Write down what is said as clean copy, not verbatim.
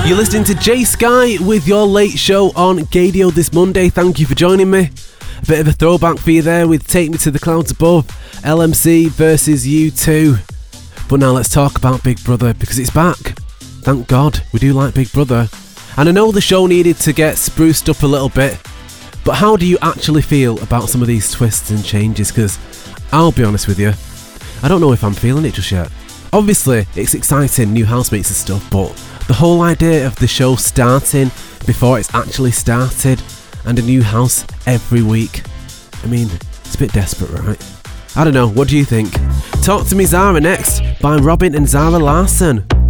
You're listening to Jay Sky with your late show on Gadio this Monday. Thank you for joining me. A bit of a throwback for you there with Take Me to the Clouds Above, LMC versus U2. But now let's talk about Big Brother, because it's back. Thank God, we do like Big Brother. And I know the show needed to get spruced up a little bit, but how do you actually feel about some of these twists and changes? Because I'll be honest with you, I don't know if I'm feeling it just yet. Obviously, it's exciting, new housemates and stuff, but the whole idea of the show starting before it's actually started and a new house every week, I mean, it's a bit desperate, right? I don't know, what do you think? Talk to Me Zara next by Robin and Zara Larsson.